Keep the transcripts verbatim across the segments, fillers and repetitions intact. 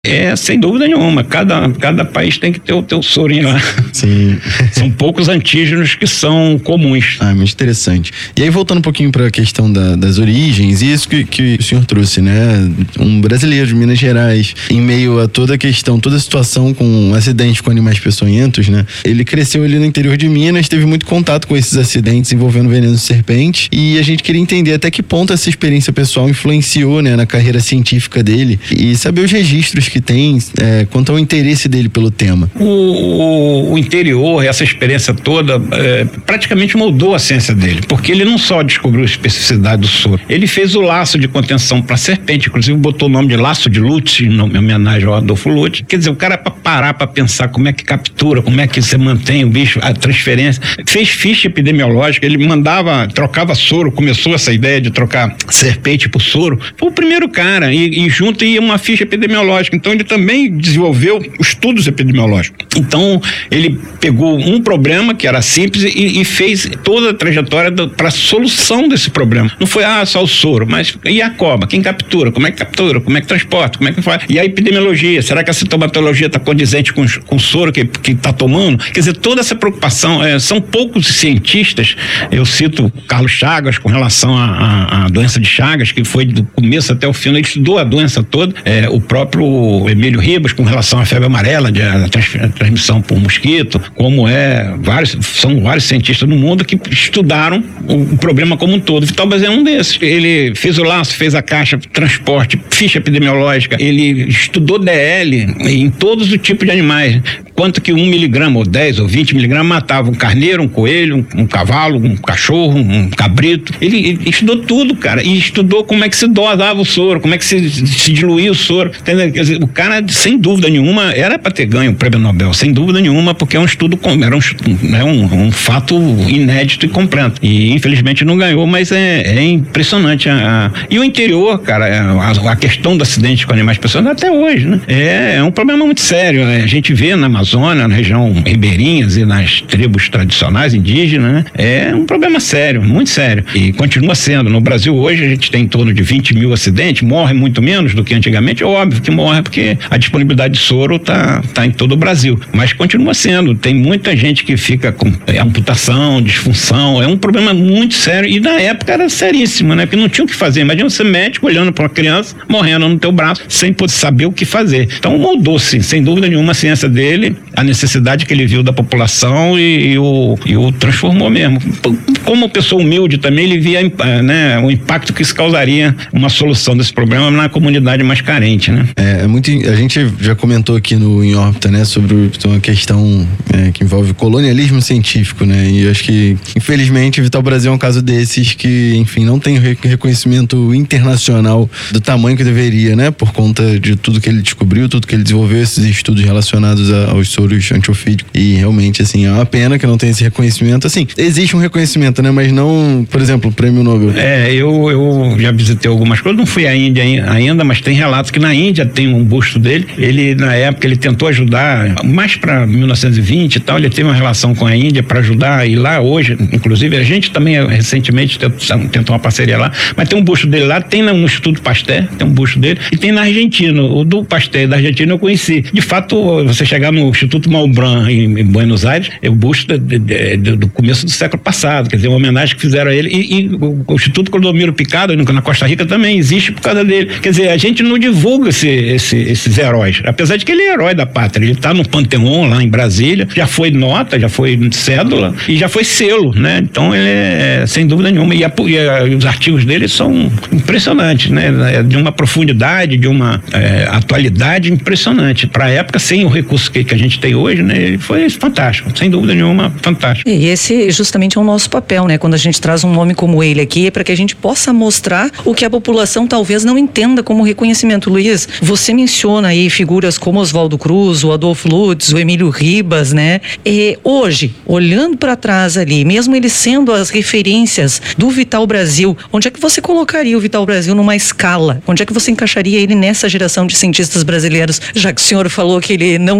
É, sem dúvida nenhuma, cada, cada país tem que ter o teu sorinho lá. Sim. São poucos antígenos que são comuns. Ah, muito interessante. E aí, voltando um pouquinho para a questão da, das origens, e isso que, que o senhor trouxe, né? Um brasileiro de Minas Gerais, em meio a toda a questão, toda a situação com um acidente com animais peçonhentos, né? Ele cresceu ali no interior de Minas, teve muito contato com esses acidentes envolvendo veneno de serpente, e a gente queria entender até que ponto essa experiência pessoal influenciou, né, na carreira científica dele, e saber os registros que tem, é, quanto ao interesse dele pelo tema. O, o, o interior, essa experiência toda, é, praticamente moldou a ciência dele, porque ele não só descobriu a especificidade do soro, ele fez o laço de contenção para serpente, inclusive botou o nome de laço de Lutz, em homenagem ao Adolfo Lutz. Quer dizer, o cara, para parar para pensar como é que captura, como é que você mantém o bicho, a transferência, fez ficha epidemiológica, ele mandava, trocava soro, começou essa ideia de trocar serpente por soro, foi o primeiro cara, e, e junto ia uma ficha epidemiológica. Então ele também desenvolveu estudos epidemiológicos. Então ele pegou um problema que era simples e, e fez toda a trajetória para a solução desse problema. Não foi ah, só o soro, mas e a cobra? Quem captura? Como é que captura? Como é que transporta? Como é que faz? E a epidemiologia? Será que a sintomatologia está condizente com, com o soro que que está tomando? Quer dizer, toda essa preocupação, é, são poucos cientistas. Eu cito Carlos Chagas com relação à doença de Chagas, que foi do começo até o fim, ele estudou a doença toda. É, o próprio o Emílio Ribas com relação à febre amarela, de, a, trans, a transmissão por mosquito, como é, vários, são vários cientistas no mundo que estudaram o, o problema como um todo. Vital Braz é um desses. Ele fez o laço, fez a caixa, transporte, ficha epidemiológica, ele estudou D L em todos os tipos de animais. Quanto que um miligrama, ou dez, ou vinte miligramas matava um carneiro, um coelho, um, um cavalo, um cachorro, um cabrito. Ele, ele estudou tudo, cara, e estudou como é que se dosava o soro, como é que se, se diluía o soro. Entendeu? Quer dizer, o cara, sem dúvida nenhuma, era para ter ganho o prêmio Nobel, sem dúvida nenhuma, porque é um estudo, era um, é um, um fato inédito e completo. E infelizmente não ganhou, mas é, é impressionante. A, a, e o interior, cara, a, a questão do acidente com animais peçonhentos até hoje, né? É, é um problema muito sério. Né? A gente vê na Amazônia, na região ribeirinhas e nas tribos tradicionais indígenas, né? É um problema sério, muito sério. E continua sendo. No Brasil hoje a gente tem em torno de vinte mil acidentes, morre muito menos do que antigamente, é óbvio que morre porque a disponibilidade de soro tá, tá em todo o Brasil, mas continua sendo, tem muita gente que fica com é, amputação, disfunção, é um problema muito sério, e na época era seríssimo, né, porque não tinha o que fazer. Imagina você médico olhando para uma criança morrendo no teu braço, sem poder saber o que fazer. Então moldou-se, sem dúvida nenhuma, a ciência dele, a necessidade que ele viu da população e, e, o, e o transformou mesmo. Como pessoa humilde também, ele via, né, o impacto que isso causaria uma solução desse problema na comunidade mais carente, né? É, é muito, a gente já comentou aqui no Em Órbita, né, sobre uma questão é, que envolve colonialismo científico, né, e eu acho que, infelizmente, Vital Braz é um caso desses que, enfim, não tem reconhecimento internacional do tamanho que deveria, né, por conta de tudo que ele descobriu, tudo que ele desenvolveu, esses estudos relacionados a, aos soros antiofídicos, e realmente, assim, é uma pena que não tenha esse reconhecimento. Assim, existe um reconhecimento, né, mas não, por exemplo, o prêmio Nobel. É, eu, eu já visitei algumas coisas, não fui à Índia ainda, mas tem relatos que na Índia tem um busto dele. Ele, na época, ele tentou ajudar, mais para mil novecentos e vinte e tal, ele teve uma relação com a Índia para ajudar, e lá hoje, inclusive, a gente também recentemente tentou uma parceria lá, mas tem um busto dele lá, tem no Instituto Pasteur, tem um busto dele, e tem na Argentina, o do Pasteur da Argentina eu conheci. De fato, você chegar no Instituto Malbrán em, em Buenos Aires, é o busto de, de, de, do começo do século passado, quer dizer, uma homenagem que fizeram a ele, e, e o, o Instituto Clodomiro Picado, na Costa Rica, também existe por causa dele. Quer dizer, a gente não divulga esse, esse, esses heróis, apesar de que ele é herói da pátria, ele está no Panteão lá em Brasília, já foi nota, já foi cédula e já foi selo, né? Então ele é, sem dúvida nenhuma, e, a, e, a, e os artigos dele são impressionantes, né? De uma profundidade, de uma é, atualidade impressionante. Para a época, sem o recurso que, que a gente tem hoje, né? Ele foi fantástico, sem dúvida nenhuma, fantástico. E esse justamente é o nosso papel, né? Quando a gente traz um nome como ele aqui, é para que a gente possa mostrar o que a população talvez não entenda como reconhecimento. Luiz, você menciona aí figuras como Oswaldo Cruz, o Adolfo Lutz, o Emílio Ribas, né? E hoje, olhando para trás ali, mesmo ele sendo as referências do Vital Brasil, onde é que você colocaria o Vital Brasil numa escala? Onde é que você encaixaria ele nessa geração de cientistas brasileiros? Já que o senhor falou que ele não recebeu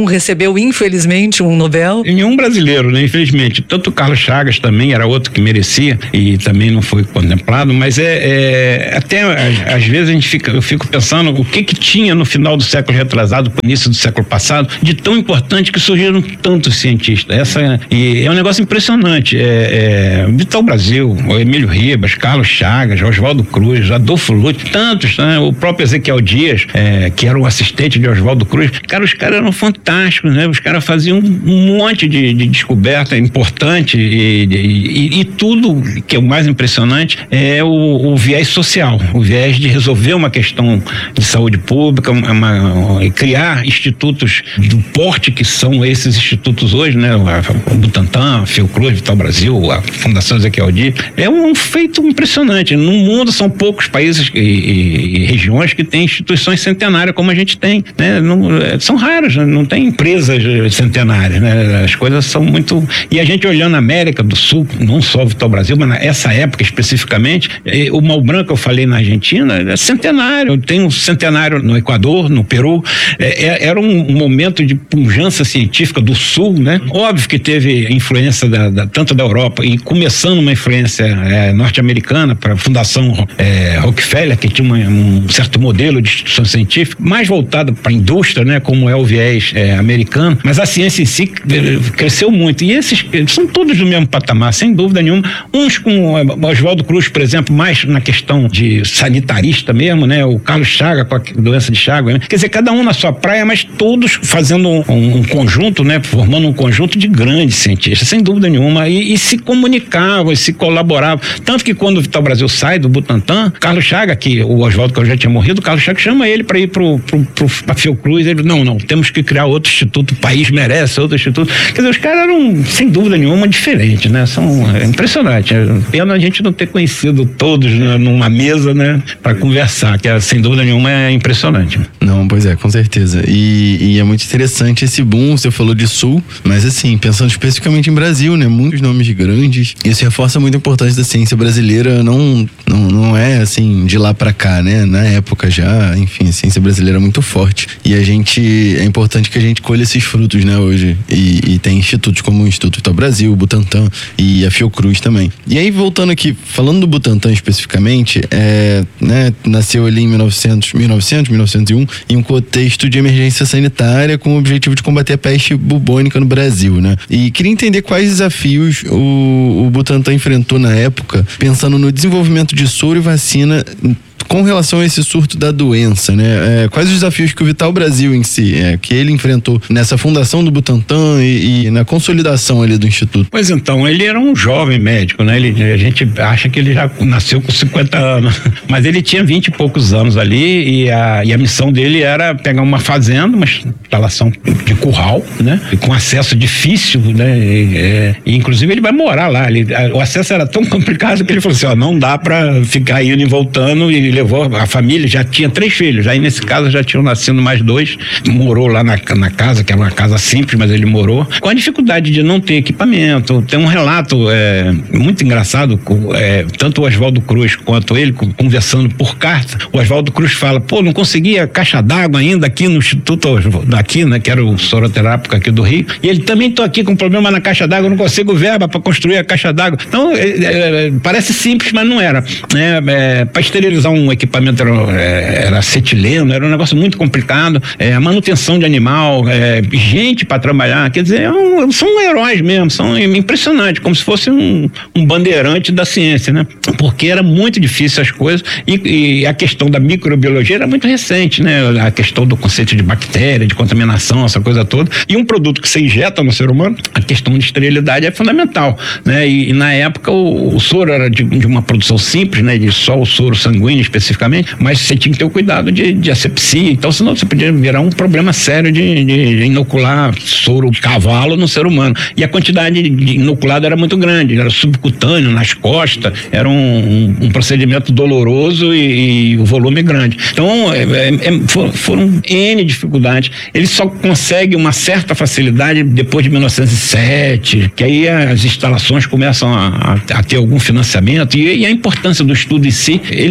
recebeu, infelizmente, um Nobel. E nenhum brasileiro, né? Infelizmente. Tanto o Carlos Chagas também era outro que merecia e também não foi contemplado, mas é, é até às vezes a gente fica, eu fico pensando o que que tinha no final do século retrasado, no início do século passado, de tão importante que surgiram tantos cientistas. Essa, e é um negócio impressionante. É, é, Vital Brasil, o Emílio Ribas, Carlos Chagas, Oswaldo Cruz, Adolfo Lutz, tantos, né? O próprio Ezequiel Dias, é, que era o assistente de Oswaldo Cruz. Cara, os caras eram fantásticos, né? Os caras faziam um monte de, de descoberta importante e, e, e tudo que é o mais impressionante é o, o viés social, o viés de resolver uma questão de saúde pública, uma, uma, criar institutos do porte que são esses institutos hoje, né? O Butantan, a Fiocruz, Vital Brasil, a Fundação Ezequiel Dias. É um feito impressionante. No mundo são poucos países e, e, e regiões que têm instituições centenárias como a gente tem, né? Não, são raras, né? Não tem empresas centenárias, né? As coisas são muito... E a gente olhando a América do Sul, não só o Vital Brasil, mas nessa época especificamente, o Mal Branco eu falei na Argentina, é centenário. Tem um centenário no Equador, no Peru. É, era um momento de pujança científica do Sul, né? Óbvio que teve influência da, da, tanto da Europa e começando uma influência é, norte-americana para a Fundação é, Rockefeller, que tinha uma, um certo modelo de instituição científica, mais voltada para a indústria, né? Como é o viés é, americano, mas a ciência em si cresceu muito. E esses são todos do mesmo patamar, sem dúvida nenhuma. Uns com o Oswaldo Cruz, por exemplo, mais na questão de sanitarista mesmo, né? O Carlos Chagas com a doença de Chagas, né? Quer dizer, cada um na sua praia, mas todos fazendo um, um, um conjunto, né? Formando um conjunto de grandes cientistas, sem dúvida nenhuma, e, e se comunicavam, e se colaboravam. Tanto que quando o Vital Brasil sai do Butantan, Carlos Chagas, que o Oswaldo Cruz já tinha morrido, o Carlos Chagas chama ele para ir pro, pro, pro, pra Fiocruz. Ele, não, não, temos que criar outro instituto, o país merece outro instituto. Quer dizer, os caras eram, sem dúvida nenhuma, diferentes, né? São é impressionante. É pena a gente não ter conhecido todos, né, numa mesa, né, para conversar, que é, sem dúvida nenhuma é impressionante. Não, pois é, com certeza. E, e é muito interessante esse boom, você falou de Sul, mas assim, pensando especificamente em Brasil, né? Muitos nomes grandes. Isso reforça muito a importância da ciência brasileira, não, não, não é assim, de lá pra cá, né? Na época já, enfim, a ciência brasileira é muito forte. E a gente, é importante que a gente colha esses frutos, né, hoje. E, e tem institutos como o Instituto Vital Brasil, o Butantan e a Fiocruz também. E aí, voltando aqui, falando do Butantan especificamente, é, né, nasceu ali em mil e novecentos, mil e novecentos, mil novecentos e um, em um contexto de emergência sanitária com o objetivo de combater a peste bubônica no Brasil, né? E queria entender quais desafios o, o Butantan enfrentou na época, pensando no desenvolvimento de soro e vacina com relação a esse surto da doença, né? É, quais os desafios que o Vital Brasil em si, é, que ele enfrentou nessa fundação do Butantan e, e na consolidação ali do Instituto? Pois então, ele era um jovem médico, né? Ele, a gente acha que ele já nasceu com cinquenta anos, mas ele tinha vinte e poucos anos ali e a, e a missão dele era pegar uma fazenda, uma instalação de curral, né? E com acesso difícil, né? E, é, e inclusive ele vai morar lá. Ele, a, o acesso era tão complicado que ele falou assim, ó, não dá pra ficar indo e voltando, e levou a família, já tinha três filhos, aí nesse caso já tinham nascido mais dois, morou lá na, na casa, que era uma casa simples, mas ele morou, com a dificuldade de não ter equipamento. Tem um relato é, muito engraçado, é, tanto o Oswaldo Cruz quanto ele, conversando por carta, o Oswaldo Cruz fala, pô, não conseguia caixa d'água ainda aqui no Instituto daqui, né, que era o soroterápico aqui do Rio, e ele também tô aqui com problema na caixa d'água, não consigo verba para construir a caixa d'água. Então, é, é, parece simples, mas não era. É, é, para esterilizar um equipamento era, era acetileno, era um negócio muito complicado, é, a manutenção de animal, é, gente para trabalhar, quer dizer, é um, são heróis mesmo, são impressionantes, como se fosse um, um bandeirante da ciência, né? Porque era muito difícil as coisas e, e a questão da microbiologia era muito recente, né? A questão do conceito de bactéria, de contaminação, essa coisa toda, e um produto que você injeta no ser humano, a questão de esterilidade é fundamental, né? E, e na época o, o soro era de, de uma produção simples, né? De só o soro sanguíneo especificamente, mas você tinha que ter o cuidado de, de asepsia, então senão você podia virar um problema sério de, de inocular soro de cavalo no ser humano. E a quantidade de inoculado era muito grande, era subcutâneo, nas costas, era um, um, um procedimento doloroso e, e o volume grande. Então, é, é, foram N dificuldades. Ele só consegue uma certa facilidade depois de mil novecentos e sete, que aí as instalações começam a, a, a ter algum financiamento e, e a importância do estudo em si, ele foi muito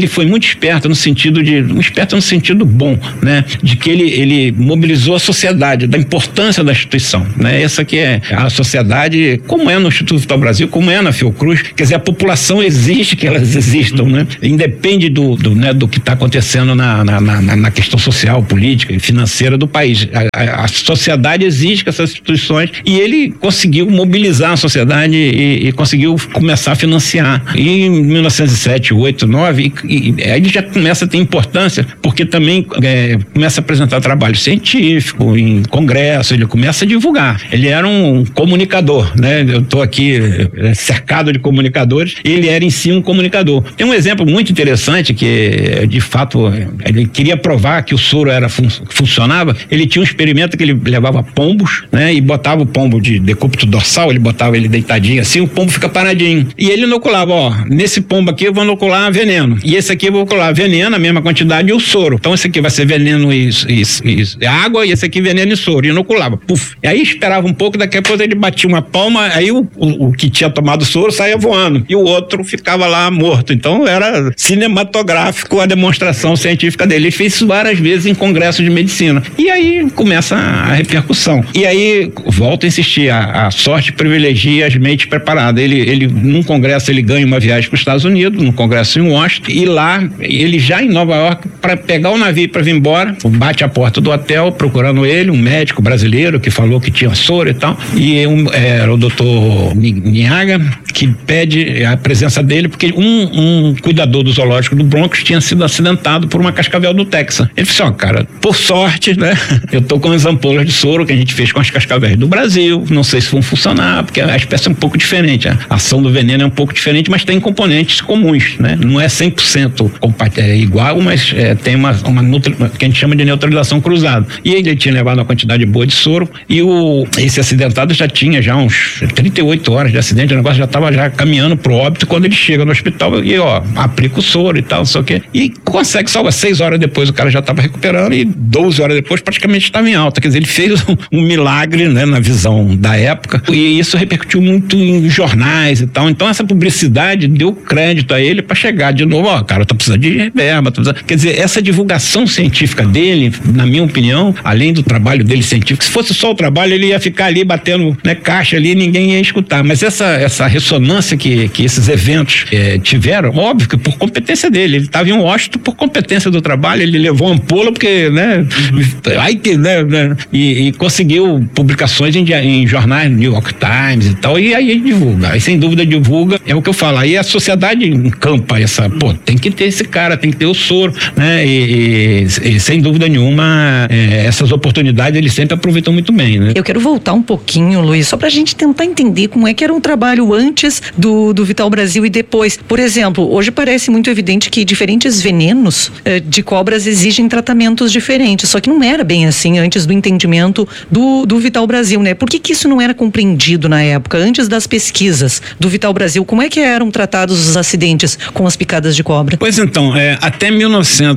esperta no sentido de, um esperto no sentido bom, né? De que ele, ele mobilizou a sociedade, da importância da instituição, né? Essa que é a sociedade, como é no Instituto Vital Brasil, como é na Fiocruz, quer dizer, a população exige que elas existam, né? Independe do, do, né, do que está acontecendo na, na, na, na questão social, política e financeira do país. A, a, a sociedade exige que essas instituições, e ele conseguiu mobilizar a sociedade e, e conseguiu começar a financiar. E em mil novecentos e sete, oito, nove, e, e, aí ele já começa a ter importância, porque também é, começa a apresentar trabalho científico em congresso, ele começa a divulgar. Ele era um comunicador, né? Eu estou aqui é, cercado de comunicadores, ele era em si um comunicador. Tem um exemplo muito interessante que, de fato, ele queria provar que o soro era fun- funcionava. Ele tinha um experimento que ele levava pombos, né? E botava o pombo de decúbito dorsal, ele botava ele deitadinho assim, o pombo fica paradinho. E ele inoculava, ó, nesse pombo aqui eu vou inocular veneno, e esse aqui eu vou inocular veneno, a mesma quantidade, e o soro. Então esse aqui vai ser veneno e, e, e água, e esse aqui veneno e soro. E inoculava, puf. E aí esperava um pouco, daqui a pouco ele batia uma palma, aí o, o, o que tinha tomado soro saía voando, e o outro ficava lá morto. Então era cinematográfico a demonstração científica dele. Ele fez isso várias vezes em congressos de medicina. E aí começa a repercussão. E aí, volto a insistir, a, a sorte privilegia as mentes preparadas. Ele, ele, num congresso, ele ganha uma viagem para os Estados Unidos, num congresso em Washington, e lá, ele já em Nova York, para pegar o navio para vir embora, bate a porta do hotel, procurando ele, um médico brasileiro que falou que tinha soro e tal, e um, era o doutor Niaga, que pede a presença dele, porque um, um cuidador do zoológico do Bronx tinha sido acidentado por uma cascavel do Texas. Ele disse, ó, cara, por sorte, né, eu tô com as ampolas de soro que a gente fez com as cascavéis do Brasil, não sei se vão funcionar, porque a espécie é um pouco diferente, a ação do veneno é um pouco diferente, mas tem componentes comuns, né, não é cem por cento é igual, mas é, tem uma, uma nutri, que a gente chama de neutralização cruzada. E ele tinha levado uma quantidade boa de soro, e o, esse acidentado já tinha já uns trinta e oito horas de acidente, o negócio já estava já caminhando pro óbito. Quando ele chega no hospital, e ó, aplica o soro e tal, não sei o quê, e consegue salvar. Seis horas depois o cara já estava recuperando, e doze horas depois praticamente estava em alta. Quer dizer, ele fez um, um milagre, né, na visão da época, e isso repercutiu muito em jornais e tal. Então essa publicidade deu crédito a ele para chegar de novo, ó, cara, tá precisando de verba, tá precisando... Quer dizer, essa divulgação científica dele, na minha opinião, além do trabalho dele científico, se fosse só o trabalho, ele ia ficar ali batendo, né, caixa ali, e ninguém ia escutar. Mas essa, essa ressonância que, que esses eventos é, tiveram, óbvio que por competência dele, ele estava em Washington por competência do trabalho, ele levou a ampola porque, né, uhum. aí, né, né e, e conseguiu publicações em, em jornais, New York Times e tal, e aí ele divulga, aí sem dúvida divulga, é o que eu falo, aí a sociedade encampa essa, pô, tem que ter esse cara, tem que ter o soro, né, e, e, e sem dúvida nenhuma, é, essas oportunidades eles sempre aproveitam muito bem, né. Eu quero voltar um pouquinho, Luiz, só pra gente tentar entender como é que era um trabalho antes do, do Vital Brasil e depois. Por exemplo, hoje parece muito evidente que diferentes venenos eh, de cobras exigem tratamentos diferentes, só que não era bem assim antes do entendimento do, do Vital Brasil, né? Por que que isso não era compreendido na época, antes das pesquisas do Vital Brasil? Como é que eram tratados os acidentes com as picadas de cobra? Pois então, é, até mil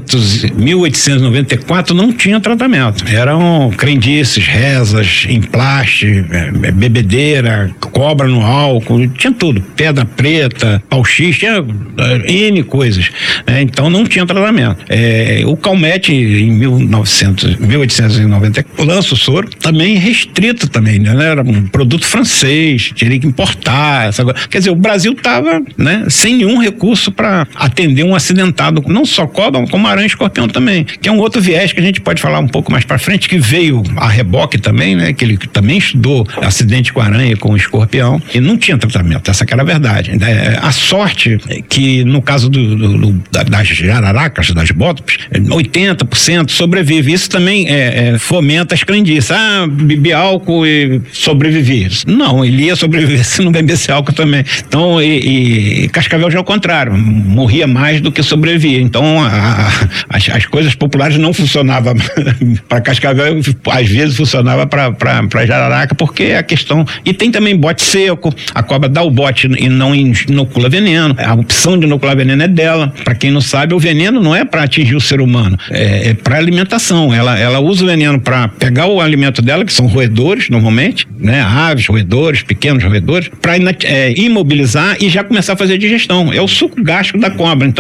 oitocentos e noventa e quatro não tinha tratamento. Eram crendices, rezas, emplaste, é, bebedeira, cobra no álcool, tinha tudo. Pedra preta, pau-x, tinha é, N coisas. É, então não tinha tratamento. É, o Calmette, em mil oitocentos e noventa e quatro, lança o soro, também restrito também, né? Era um produto francês, tinha que importar. Essa coisa. Quer dizer, o Brasil estava, né, sem nenhum recurso para atender um acidentado, não só cobra, como aranha e escorpião também, que é um outro viés que a gente pode falar um pouco mais para frente, que veio a reboque também, né? Que ele também estudou acidente com aranha e com escorpião, e não tinha tratamento, essa que era a verdade. A sorte é que no caso do, do, do, das jararacas, das bótopes, oitenta por cento sobrevive. Isso também é, é, fomenta as crendices. Ah, bebi álcool e sobrevivi. Não, ele ia sobreviver se não bebesse álcool também. Então, e, e cascavel já é o contrário, morria mais do que sobrevivia. Então, a, a, as, as coisas populares não funcionavam para cascavel, às vezes funcionava para jararaca, porque a questão... E tem também bote seco, a cobra dá o bote e não inocula veneno. A opção de inocular veneno é dela. Para quem não sabe, o veneno não é para atingir o ser humano, é, é para alimentação. Ela, ela usa o veneno para pegar o alimento dela, que são roedores, normalmente, né? Aves, roedores, pequenos roedores, para é, imobilizar e já começar a fazer a digestão. É o suco gástrico da cobra. Então, o,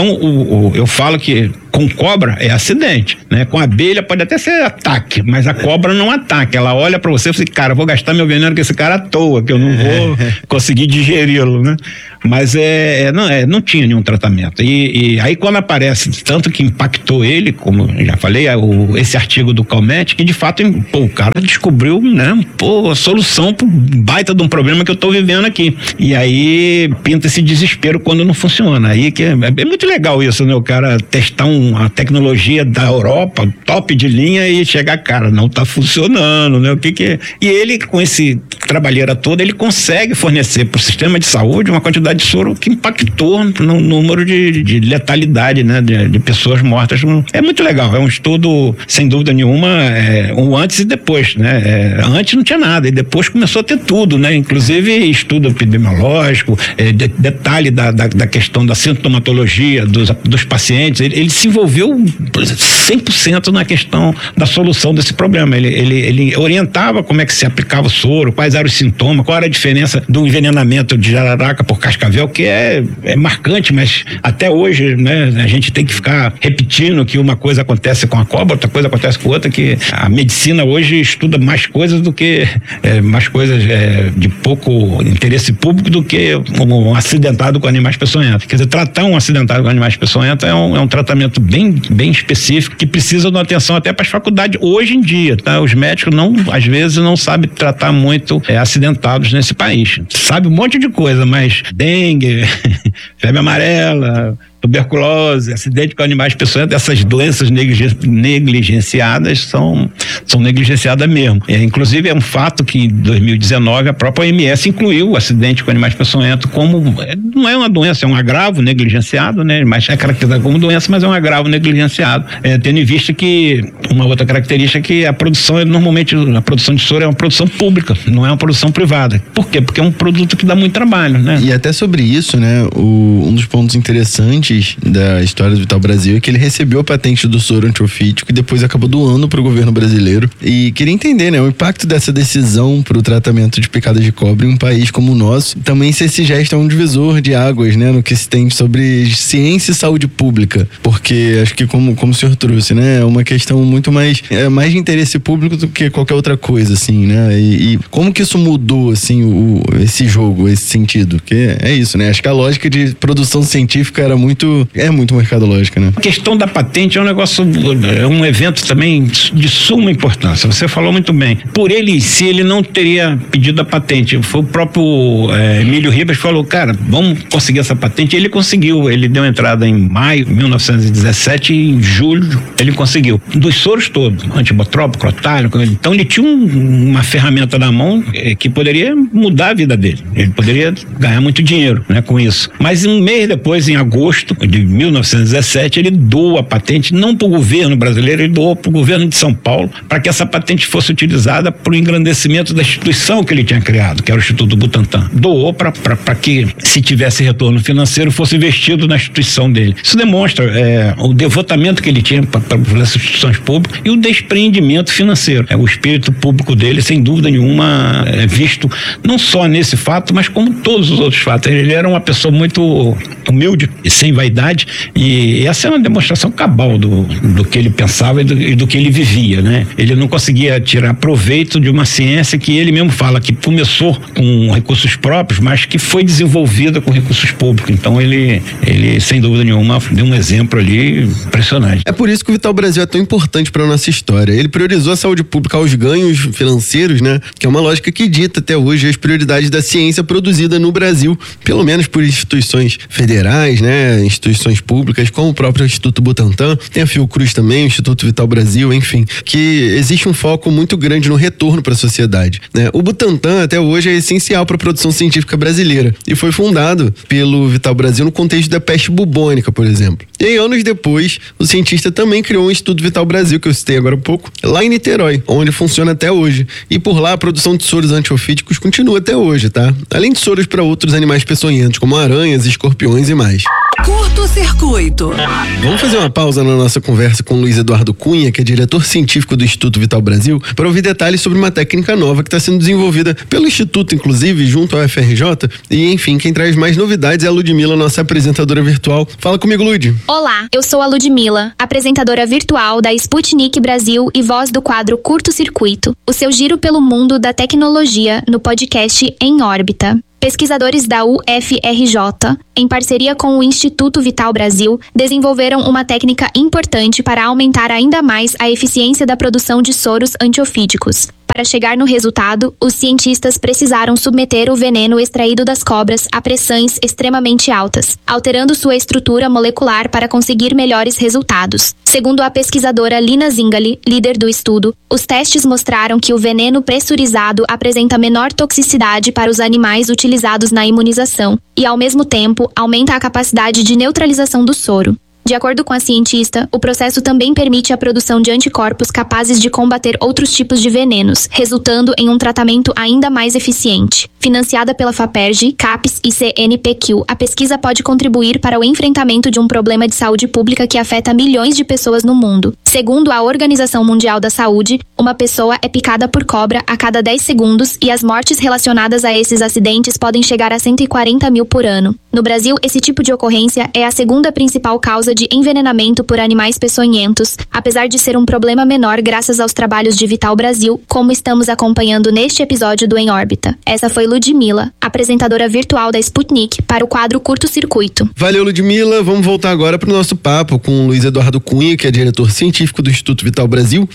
o, eu falo que com cobra é acidente, né? Com abelha pode até ser ataque, mas a cobra não ataca. Ela olha pra você e fala assim, cara, vou gastar meu veneno com esse cara à toa, que eu não vou conseguir digeri-lo, né? Mas é, é, não, é, não tinha nenhum tratamento. E, e aí quando aparece, tanto que impactou ele, como eu já falei, é o, esse artigo do Calmette, que de fato, pô, o cara descobriu, né, pô, a solução pro baita de um problema que eu tô vivendo aqui. E aí pinta esse desespero quando não funciona. Aí que é, é muito legal isso, né? O cara testar um, uma tecnologia da Europa, top de linha, e chegar, cara, não tá funcionando, né? O que que é? E ele, com esse trabalheira toda, ele consegue fornecer pro sistema de saúde uma quantidade de soro que impactou no número de, de letalidade, né? De, de pessoas mortas. É muito legal, é um estudo, sem dúvida nenhuma, é, um antes e depois, né? É, antes não tinha nada, e depois começou a ter tudo, né? Inclusive estudo epidemiológico, é, de, detalhe da, da, da questão da sintomatologia dos, dos pacientes. Ele, ele se envolveu cem por cento na questão da solução desse problema. Ele, ele, ele orientava como é que se aplicava o soro, quais eram os sintomas, qual era a diferença do envenenamento de jararaca por cascavel, que é, é marcante, mas até hoje, né, a gente tem que ficar repetindo que uma coisa acontece com a cobra, outra coisa acontece com outra, que a medicina hoje estuda mais coisas do que é, mais coisas é, de pouco interesse público do que um, um acidentado com animais peçonhentos. Quer dizer, tratar um acidentado com animais peçonhentos é um, é um tratamento bem, bem específico que precisa de uma atenção até para as faculdades hoje em dia, tá? Os médicos não, às vezes não sabem tratar muito é, acidentados nesse país. Sabe um monte de coisa, mas dengue, febre amarela, tuberculose, acidente com animais peçonhentos, essas doenças negligen- negligenciadas são, são negligenciadas mesmo. É, inclusive é um fato que em dois mil e dezenove a própria O M S incluiu o acidente com animais peçonhentos como, não é uma doença, é um agravo negligenciado, né? Mas é caracterizado como doença, mas é um agravo negligenciado. É, tendo em vista que uma outra característica é que a produção, é, normalmente a produção de soro é uma produção pública, não é uma produção privada. Por quê? Porque é um produto que dá muito trabalho, né? E até sobre isso, né, o, um dos pontos interessantes da história do Vital Brasil é que ele recebeu a patente do soro antiofídico e depois acabou doando para o governo brasileiro. E queria entender, né, o impacto dessa decisão para o tratamento de picadas de cobra em um país como o nosso. Também se esse gesto é um divisor de águas, né, no que se tem sobre ciência e saúde pública. Porque acho que como, como o senhor trouxe, né, é uma questão muito mais, é mais de interesse público do que qualquer outra coisa, assim, né? E, e como que isso mudou, assim, o, esse jogo, esse sentido? Porque é isso, né? Acho que a lógica de produção científica era muito é muito mercadológica, né? A questão da patente é um negócio, é um evento também de suma importância. Você falou muito bem. Por ele, se ele não teria pedido a patente, foi o próprio é, Emílio Ribas que falou, cara, vamos conseguir essa patente. E ele conseguiu. Ele deu entrada em maio de mil novecentos e dezessete e em julho ele conseguiu. Dos soros todos, antibotrópico, crotalho. Então ele tinha um, uma ferramenta na mão é, que poderia mudar a vida dele. Ele poderia ganhar muito dinheiro, né, com isso. Mas um mês depois, em agosto de mil novecentos e dezessete, ele doou a patente, não para o governo brasileiro, ele doou para o governo de São Paulo, para que essa patente fosse utilizada para o engrandecimento da instituição que ele tinha criado, que era o Instituto Butantan. Doou para que, se tivesse retorno financeiro, fosse investido na instituição dele. Isso demonstra é, o devotamento que ele tinha para as instituições públicas e o desprendimento financeiro. É, o espírito público dele, sem dúvida nenhuma, é visto não só nesse fato, mas como todos os outros fatos. Ele era uma pessoa muito humilde e sem vaidade, e essa é uma demonstração cabal do, do que ele pensava e do, e do que ele vivia, né? Ele não conseguia tirar proveito de uma ciência que ele mesmo fala que começou com recursos próprios, mas que foi desenvolvida com recursos públicos. Então ele, ele sem dúvida nenhuma, deu um exemplo ali impressionante. É por isso que o Vital Brasil é tão importante para nossa história. Ele priorizou a saúde pública aos ganhos financeiros, né? Que é uma lógica que dita até hoje as prioridades da ciência produzida no Brasil, pelo menos por instituições federais, né? Instituições públicas, como o próprio Instituto Butantan, tem a Fiocruz também, o Instituto Vital Brasil, enfim, que existe um foco muito grande no retorno para a sociedade, né? O Butantan até hoje é essencial para a produção científica brasileira e foi fundado pelo Vital Brasil no contexto da peste bubônica, por exemplo. E aí, anos depois, o cientista também criou um Instituto Vital Brasil, que eu citei agora há pouco, lá em Niterói, onde funciona até hoje. E por lá a produção de soros antiofídicos continua até hoje, tá? Além de soros para outros animais peçonhentos, como aranhas, escorpiões e mais. Curto-circuito. Vamos fazer uma pausa na nossa conversa com o Luiz Eduardo Cunha, que é diretor científico do Instituto Vital Brasil, para ouvir detalhes sobre uma técnica nova que está sendo desenvolvida pelo Instituto, inclusive, junto ao F R J. E, enfim, quem traz mais novidades é a Ludmila, nossa apresentadora virtual. Fala comigo, Lud. Olá, eu sou a Ludmila, apresentadora virtual da Sputnik Brasil e voz do quadro Curto-circuito, o seu giro pelo mundo da tecnologia no podcast Em Órbita. Pesquisadores da U F R J, em parceria com o Instituto Vital Brasil, desenvolveram uma técnica importante para aumentar ainda mais a eficiência da produção de soros antiofídicos. Para chegar no resultado, os cientistas precisaram submeter o veneno extraído das cobras a pressões extremamente altas, alterando sua estrutura molecular para conseguir melhores resultados. Segundo a pesquisadora Lina Zingali, líder do estudo, os testes mostraram que o veneno pressurizado apresenta menor toxicidade para os animais utilizados na imunização e, ao mesmo tempo, aumenta a capacidade de neutralização do soro. De acordo com a cientista, o processo também permite a produção de anticorpos capazes de combater outros tipos de venenos, resultando em um tratamento ainda mais eficiente. Financiada pela FAPERJ, CAPES e C N P Q, a pesquisa pode contribuir para o enfrentamento de um problema de saúde pública que afeta milhões de pessoas no mundo. Segundo a Organização Mundial da Saúde, uma pessoa é picada por cobra a cada dez segundos e as mortes relacionadas a esses acidentes podem chegar a cento e quarenta mil por ano. No Brasil, esse tipo de ocorrência é a segunda principal causa de envenenamento por animais peçonhentos, apesar de ser um problema menor graças aos trabalhos de Vital Brasil, como estamos acompanhando neste episódio do Em Órbita. Essa foi Ludmila, apresentadora virtual da Sputnik, para o quadro Curto-circuito. Valeu, Ludmila. Vamos voltar agora para o nosso papo com o Luiz Eduardo Cunha, que é diretor científico do Instituto Vital Brasil.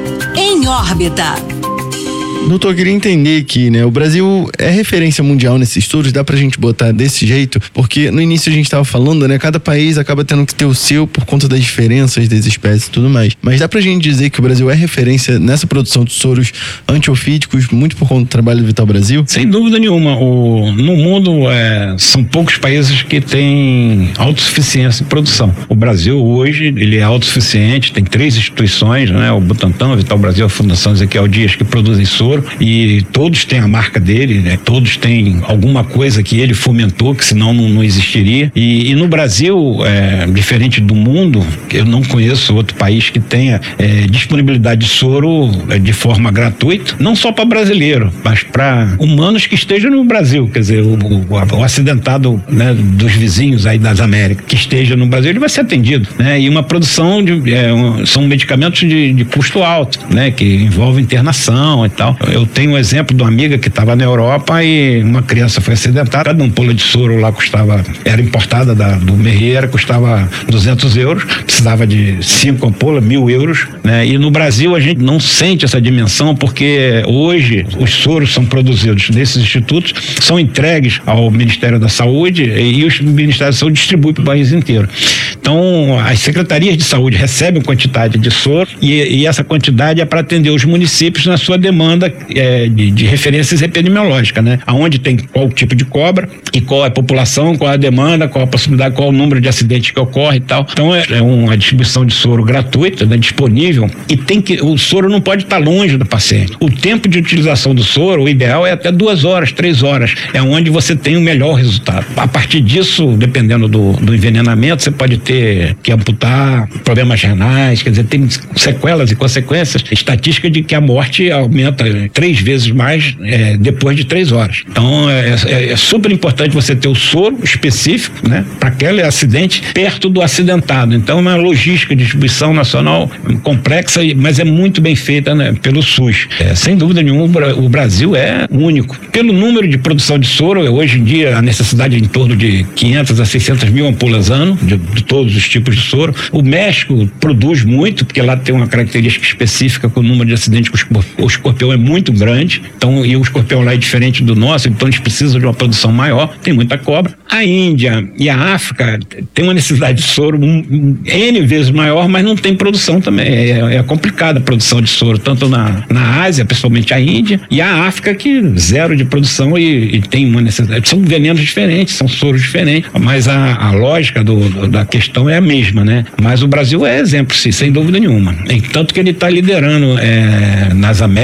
Em Órbita. Doutor, eu queria entender aqui, né? O Brasil é referência mundial nesses estudos, dá pra gente botar desse jeito? Porque no início a gente tava falando, né? Cada país acaba tendo que ter o seu por conta das diferenças das espécies e tudo mais. Mas dá pra gente dizer que o Brasil é referência nessa produção de soros antiofídicos, muito por conta do trabalho do Vital Brasil? Sem dúvida nenhuma. O, no mundo, é, são poucos países que têm autossuficiência em produção. O Brasil, hoje, ele é autossuficiente, tem três instituições, né? O Butantan, o Vital Brasil, a Fundação Ezequiel Dias, que produzem soro. E todos têm a marca dele, né? Todos têm alguma coisa que ele fomentou, que senão não, não existiria. E, e no Brasil, é, diferente do mundo, eu não conheço outro país que tenha é, disponibilidade de soro é, de forma gratuita, não só para brasileiro, mas para humanos que estejam no Brasil. Quer dizer, o, o, o acidentado, né, dos vizinhos aí das Américas que esteja no Brasil, ele vai ser atendido, né? E uma produção de, é, um, são medicamentos de, de custo alto, né? Que envolve internação e tal. Eu tenho um exemplo de uma amiga que estava na Europa e uma criança foi acidentada, cada ampola de soro lá custava, era importada da, do Merriera, custava duzentos euros, precisava de cinco ampolas, mil euros, né? E no Brasil a gente não sente essa dimensão porque hoje os soros são produzidos nesses institutos, são entregues ao Ministério da Saúde e o Ministério da Saúde distribui para o país inteiro. Então, as secretarias de saúde recebem quantidade de soro e, e essa quantidade é para atender os municípios na sua demanda é, de, de referências epidemiológicas, né? Aonde tem qual tipo de cobra e qual é a população, qual é a demanda, qual a possibilidade, qual é o número de acidentes que ocorre e tal. Então, é, é uma distribuição de soro gratuita, né, disponível, e tem que, o soro não pode estar longe do paciente. O tempo de utilização do soro, o ideal é até duas horas, três horas. É onde você tem o melhor resultado. A partir disso, dependendo do, do envenenamento, você pode ter que amputar problemas renais, quer dizer, tem sequelas e consequências. Estatística de que a morte aumenta três vezes mais é, depois de três horas. Então, é, é, é super importante você ter o soro específico, né, para aquele acidente perto do acidentado. Então, é uma logística de distribuição nacional complexa, mas é muito bem feita, né, pelo SUS. É, sem dúvida nenhuma, o Brasil é único. Pelo número de produção de soro, hoje em dia a necessidade é em torno de quinhentas a seiscentas mil ampolas ano, de, de todos os tipos de soro. O México produz muito, porque lá tem uma característica específica com o número de acidentes com o escorpião é muito grande, então, e o escorpião lá é diferente do nosso, então eles precisam de uma produção maior, tem muita cobra. A Índia e a África tem uma necessidade de soro um, N vezes maior, mas não tem produção também, é, é complicada a produção de soro, tanto na, na Ásia, principalmente a Índia, e a África que zero de produção e, e tem uma necessidade, são venenos diferentes, são soros diferentes, mas a, a lógica do, do, da questão é a mesma, né? Mas o Brasil é exemplo, sim, sem dúvida nenhuma, e tanto que ele está liderando é, nas Américas o,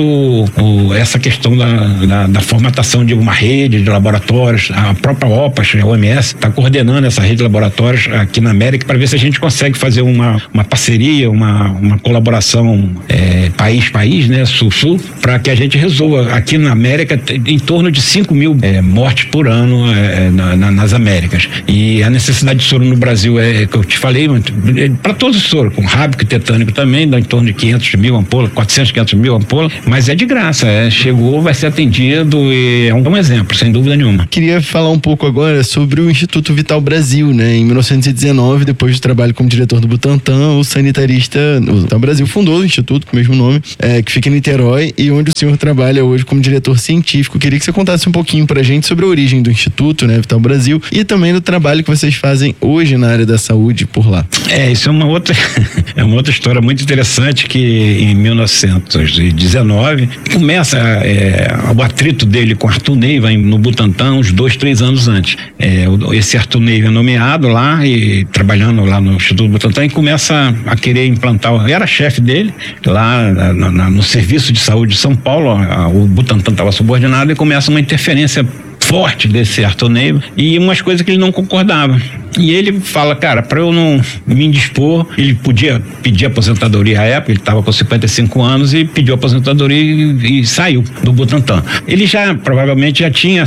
o, o, essa questão da, da, da formatação de uma rede de laboratórios. A própria OPAS, a O M S, está coordenando essa rede de laboratórios aqui na América para ver se a gente consegue fazer uma, uma parceria, uma, uma colaboração é, país-país, né, sul-sul, para que a gente resolva aqui na América em torno de cinco mil é, mortes por ano é, na, na, nas Américas. E a necessidade de soro no Brasil é, que eu te falei, é, para todos os soros, com rábico e tetânico também, dá em torno de quinhentos mil ampolas, quatrocentos, quinhentos mil ampolas, mas é de graça, é, chegou, vai ser atendido e é um, um exemplo, sem dúvida nenhuma. Queria falar um pouco agora sobre o Instituto Vital Brasil, né? Em mil novecentos e dezenove, depois do trabalho como diretor do Butantan, o sanitarista o Vital Brasil fundou o instituto com o mesmo nome, é, que fica em Niterói e onde o senhor trabalha hoje como diretor científico. Queria que você contasse um pouquinho pra gente sobre a origem do instituto, né, Vital Brasil, e também do trabalho que vocês fazem hoje na área da saúde por lá. É, isso é uma outra é uma outra história muito interessante, que em mil novecentos e dezenove começa é, o atrito dele com Arthur Neiva no Butantan uns dois, três anos antes. É, esse Arthur Neiva é nomeado lá e trabalhando lá no Instituto Butantan e começa a querer implantar, era chefe dele lá na, na, no Serviço de Saúde de São Paulo, a, a, o Butantan estava subordinado e começa uma interferência forte desse Arthur Neiva e umas coisas que ele não concordava. E ele fala, cara, para eu não me indispor, ele podia pedir aposentadoria à época, ele estava com cinquenta e cinco anos e pediu aposentadoria e, e saiu do Butantan. Ele já, provavelmente, já tinha,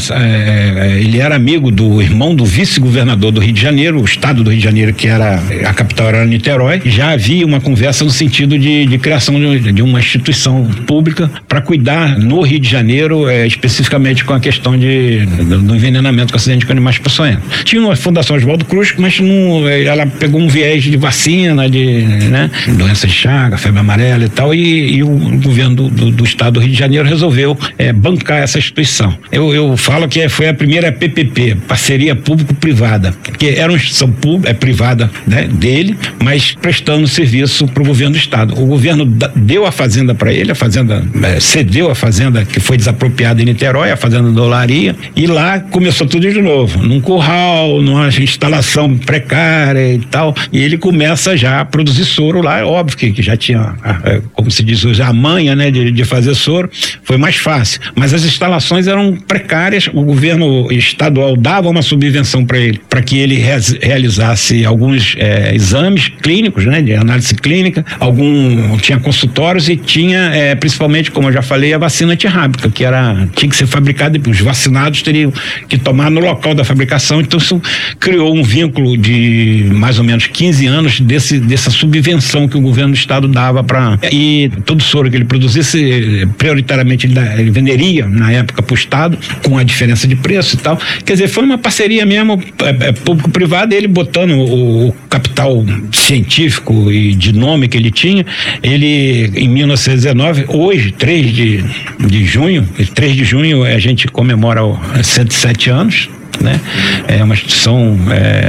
é, ele era amigo do irmão do vice-governador do Rio de Janeiro, o estado do Rio de Janeiro, que era, a capital era Niterói, já havia uma conversa no sentido de, de criação de, de uma instituição pública para cuidar no Rio de Janeiro, é, especificamente com a questão de do envenenamento com acidente com animais peçonhentos. Tinha uma Fundação Oswaldo Cruz, mas não, ela pegou um viés de vacina, de né, doença de Chagas, febre amarela e tal, e, e o governo do, do, do estado do Rio de Janeiro resolveu é, bancar essa instituição. Eu, eu falo que foi a primeira P P P, parceria público-privada, que era uma instituição pública, é, privada, né, dele, mas prestando serviço para o governo do estado. O governo da, deu a fazenda para ele, a fazenda é, cedeu a fazenda que foi desapropriada em Niterói, a fazenda da Olaria, e lá começou tudo de novo, num curral, numa instalação precária e tal, e ele começa já a produzir soro lá, é óbvio que, que já tinha, como se diz hoje, a manha, né, de, de fazer soro, foi mais fácil, mas as instalações eram precárias, o governo estadual dava uma subvenção para ele, para que ele re realizasse alguns é, exames clínicos, né, de análise clínica, algum, tinha consultórios e tinha, é, principalmente, como eu já falei, a vacina antirrábica, que era, tinha que ser fabricada, os vacinados teriam que tomar no local da fabricação, então isso criou um vínculo de mais ou menos quinze anos desse, dessa subvenção que o governo do estado dava para, e todo soro que ele produzisse, prioritariamente ele, ele venderia na época para o estado, com a diferença de preço e tal, quer dizer, foi uma parceria mesmo é, é, público-privada, ele botando o, o capital científico e de nome que ele tinha, ele em mil novecentos e dezenove, hoje, três de junho, três de junho a gente comemora cento e sete anos, né? É uma instituição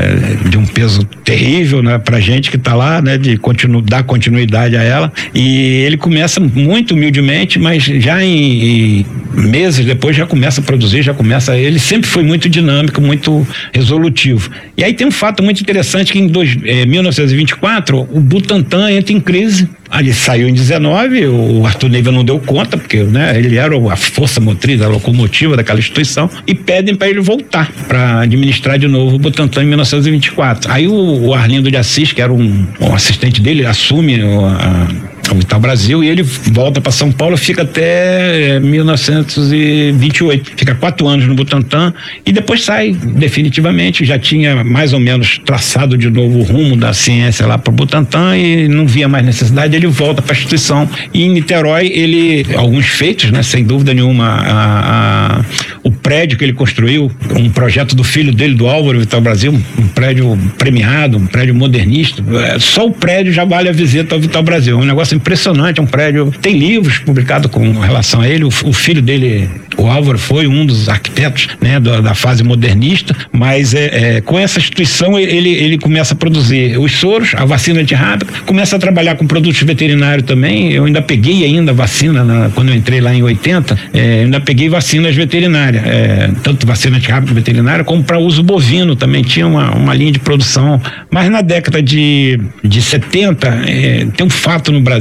é, de um peso terrível, né, pra gente que está lá, né, de continu, dar continuidade a ela, e ele começa muito humildemente, mas já em, em meses depois já começa a produzir, já começa, ele sempre foi muito dinâmico, muito resolutivo. E aí tem um fato muito interessante que em dois, é, mil novecentos e vinte e quatro o Butantan entra em crise. Ele saiu em dezenove, o Arthur Neiva não deu conta, porque, né, ele era a força motriz, a locomotiva daquela instituição, e pedem para ele voltar para administrar de novo o Butantan em mil novecentos e vinte e quatro. Aí o, o Arlindo de Assis, que era um, um assistente dele, assume a, o Vital Brasil e ele volta para São Paulo, fica até mil novecentos e vinte e oito, fica quatro anos no Butantan e depois sai definitivamente. Já tinha mais ou menos traçado de novo o rumo da ciência lá para o Butantan e não via mais necessidade, ele volta para a instituição. E em Niterói ele, alguns feitos, né, sem dúvida nenhuma, a, a, o prédio que ele construiu, um projeto do filho dele, do Álvaro Vital Brasil, um prédio premiado, um prédio modernista, só o prédio já vale a visita ao Vital Brasil, é um negócio impressionante, é um prédio, tem livros publicados com relação a ele, o, o filho dele, o Álvaro, foi um dos arquitetos, né, da, da fase modernista, mas é, é, com essa instituição ele, ele começa a produzir os soros, a vacina antirrábica, começa a trabalhar com produtos veterinários também. Eu ainda peguei ainda vacina, na, quando eu entrei lá em oitenta, é, ainda peguei vacinas veterinárias, é, tanto vacina antirrábica veterinária como para uso bovino também, tinha uma, uma linha de produção, mas na década de, de setenta, é, tem um fato no Brasil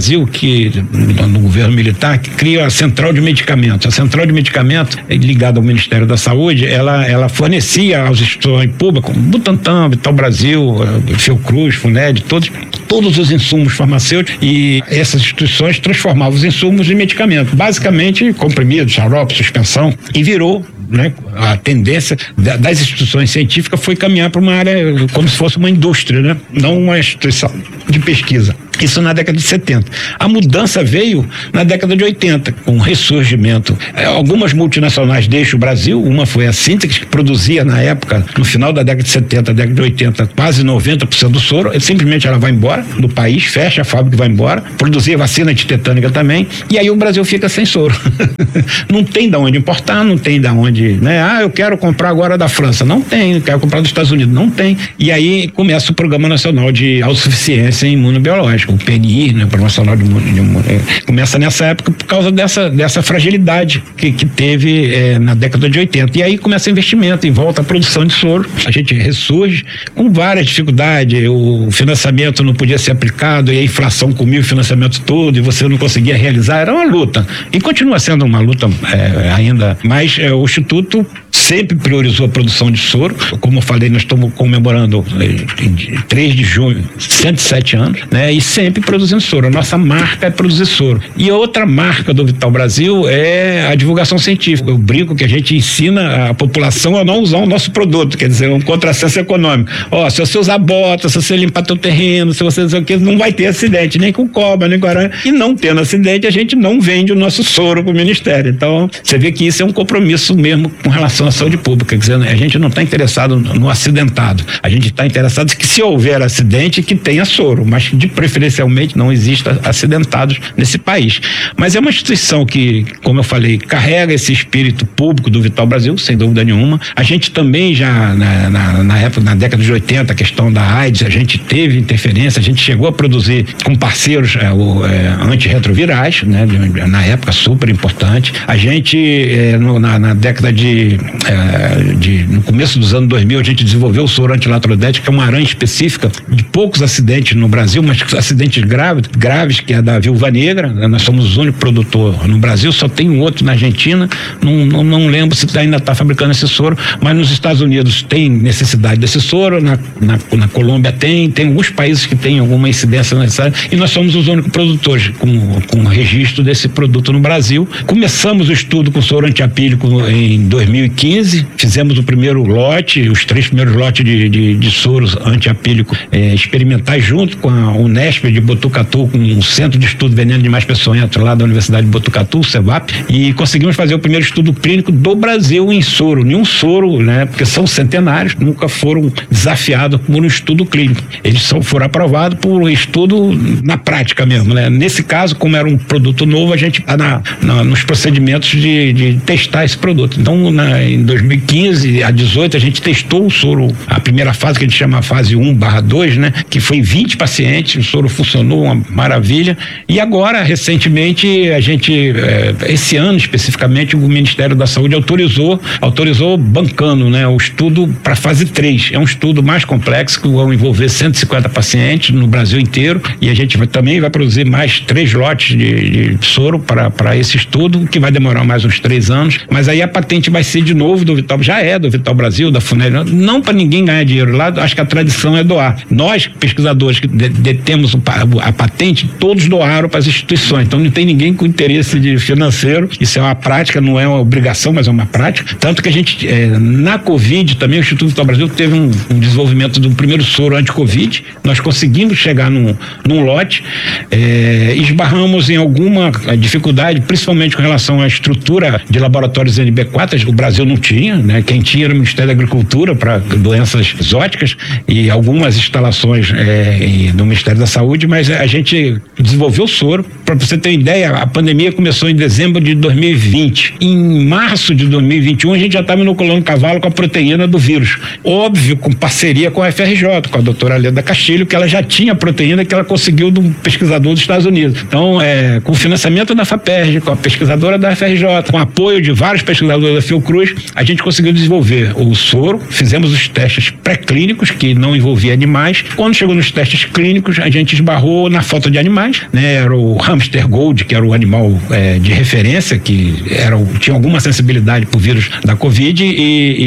Brasil, que no governo militar, que cria a central de medicamentos. A central de medicamentos, ligada ao Ministério da Saúde, ela, ela fornecia aos instituições públicas, como Butantan, Vital Brasil, Fiocruz, Funed, todos, todos os insumos farmacêuticos, e essas instituições transformavam os insumos em medicamentos, basicamente comprimidos, xarope, suspensão, e virou, né, a tendência das instituições científicas foi caminhar para uma área como se fosse uma indústria, né, não uma instituição de pesquisa. Isso na década de setenta. A mudança veio na década de oitenta, com o ressurgimento. Algumas multinacionais deixam o Brasil, uma foi a Sintex, que produzia na época, no final da década de setenta, década de oitenta, quase noventa por cento do soro, simplesmente ela vai embora do país, fecha a fábrica e vai embora, produzia vacina antitetânica também, e aí o Brasil fica sem soro. Não tem de onde importar, não tem de onde, né? Ah, eu quero comprar agora da França. Não tem, eu quero comprar dos Estados Unidos. Não tem. E aí começa o Programa Nacional de Autossuficiência Imunobiológica, o P N I, né, o Programa Nacional de Imunobiológica. Começa nessa época por causa dessa, dessa fragilidade que, que teve é, na década de oitenta. E aí começa investimento em volta à produção de soro. A gente ressurge com várias dificuldades. O financiamento não podia ser aplicado e a inflação comia o financiamento todo e você não conseguia realizar. Era uma luta. E continua sendo uma luta é, ainda. Mas é, o Instituto sempre priorizou a produção de soro. Como eu falei, nós estamos comemorando em três de junho, cento e sete anos, né? E sempre produzindo soro. A nossa marca é produzir soro. E outra marca do Vital Brasil é a divulgação científica. Eu brinco que a gente ensina a população a não usar o nosso produto, quer dizer, um contrassenso econômico. Ó, se você usar bota, se você limpar teu terreno, se você não sei o que, não vai ter acidente, nem com cobra, nem com aranha. E não tendo acidente, a gente não vende o nosso soro pro Ministério. Então, você vê que isso é um compromisso mesmo com relação à saúde pública, quer dizer, a gente não está interessado no acidentado, a gente está interessado que se houver acidente, que tenha soro, mas de preferencialmente não exista acidentados nesse país. Mas é uma instituição que, como eu falei, carrega esse espírito público do Vital Brasil, sem dúvida nenhuma. A gente também já, na, na, na época, na década de oitenta, a questão da AIDS, a gente teve interferência, a gente chegou a produzir com parceiros é, o, é, antirretrovirais, né, na época super importante. A gente, é, no, na, na década de É, de, no começo dos anos dois mil, a gente desenvolveu o soro antilatrodete, que é uma aranha específica de poucos acidentes no Brasil, mas acidentes graves, graves, que é da viúva negra. Nós somos o único produtor no Brasil, só tem um outro na Argentina, não, não, não lembro se ainda está fabricando esse soro, mas nos Estados Unidos tem necessidade desse soro, na, na, na Colômbia tem, tem alguns países que tem alguma incidência necessária, e nós somos os únicos produtores com, com registro desse produto no Brasil. Começamos o estudo com soro antiapílico em dois mil e quinze, fizemos o primeiro lote, os três primeiros lotes de, de, de soros antiapílicos é, experimentais junto com a Unesp de Botucatu, com o Centro de Estudo Veneno de Mais Peçonhento lá da Universidade de Botucatu, o CEVAP, e conseguimos fazer o primeiro estudo clínico do Brasil em soro. Nenhum soro, né, porque são centenários, nunca foram desafiados por um estudo clínico. Eles são, foram aprovados por um estudo na prática mesmo, né? Nesse caso, como era um produto novo, a gente está na, na, nos procedimentos de, de testar esse produto. Então, na, em dois mil e quinze a dezoito, a gente testou o soro, a primeira fase que a gente chama fase um barra dois, né? Que foi vinte pacientes, o soro funcionou, uma maravilha. E agora, recentemente, a gente, é, esse ano especificamente, o Ministério da Saúde autorizou, autorizou bancando, né? O estudo para fase três. É um estudo mais complexo, que vai envolver cento e cinquenta pacientes no Brasil inteiro, e a gente vai, também vai produzir mais três lotes de, de soro para esse estudo, que vai demorar mais uns três anos, mas aí a patente vai ser de novo do Vital, já é do Vital Brasil, da Funed, não para ninguém ganhar dinheiro lá, acho que a tradição é doar. Nós, pesquisadores que detemos a patente, todos doaram para as instituições, então não tem ninguém com interesse de financeiro, isso é uma prática, não é uma obrigação, mas é uma prática, tanto que a gente, é, na Covid também, o Instituto Vital Brasil teve um, um desenvolvimento do primeiro soro anti-Covid, nós conseguimos chegar num, num lote, é, esbarramos em alguma dificuldade, principalmente com relação à estrutura de laboratórios N B quatro, o Brasil não tinha, né? Quem tinha era o Ministério da Agricultura para doenças exóticas e algumas instalações é, no Ministério da Saúde, mas a gente desenvolveu o soro. Para você ter uma ideia, a pandemia começou em dezembro de dois mil e vinte. Em março de dois mil e vinte e um, a gente já estava inoculando cavalo com a proteína do vírus. Óbvio, com parceria com a F R J, com a doutora Leda Castilho, que ela já tinha a proteína que ela conseguiu de um pesquisador dos Estados Unidos. Então, é, com o financiamento da FAPERJ, com a pesquisadora da F R J, com o apoio de vários pesquisadores da Fiocruz, a gente conseguiu desenvolver o soro, fizemos os testes pré-clínicos, que não envolvia animais. Quando chegou nos testes clínicos, a gente esbarrou na falta de animais, né? Era o hamster gold, que era o animal é, de referência, que era, tinha alguma sensibilidade pro vírus da Covid, e,